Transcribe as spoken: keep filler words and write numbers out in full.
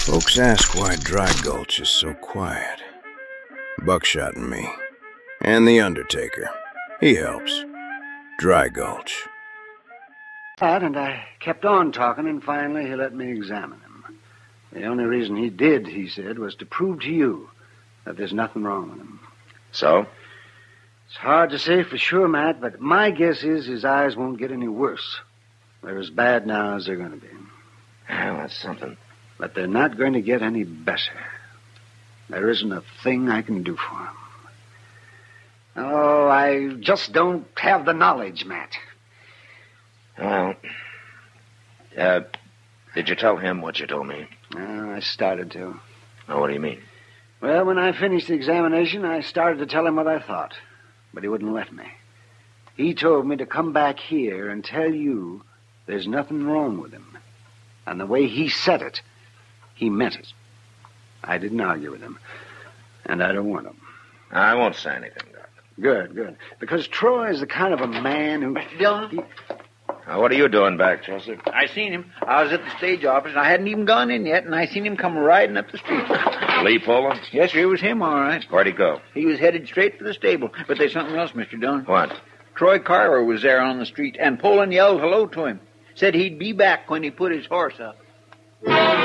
Folks ask why Dry Gulch is so quiet. Buckshot and me. And the Undertaker. He helps. Dry Gulch. And I kept on talking, and finally he let me examine him. The only reason he did, he said, was to prove to you that there's nothing wrong with him. So? It's hard to say for sure, Matt, but my guess is his eyes won't get any worse. They're as bad now as they're going to be. Well, that's something. But they're not going to get any better. There isn't a thing I can do for him. Oh, I just don't have the knowledge, Matt. Well, uh, did you tell him what you told me? Uh, I started to. Oh, what do you mean? Well, when I finished the examination, I started to tell him what I thought. But he wouldn't let me. He told me to come back here and tell you there's nothing wrong with him. And the way he said it, he meant it. I didn't argue with him. And I don't want him. I won't say anything, Doc. Good, good. Because Troy is the kind of a man who... Mister Dillon? He... Now, what are you doing back, Chelsea? I seen him. I was at the stage office, and I hadn't even gone in yet, and I seen him come riding up the street. Lee Poland? Yes, sir, it was him, all right. Where'd he go? He was headed straight for the stable. But there's something else, Mister Dillon. What? Troy Carver was there on the street, and Poland yelled hello to him. Said he'd be back when he put his horse up.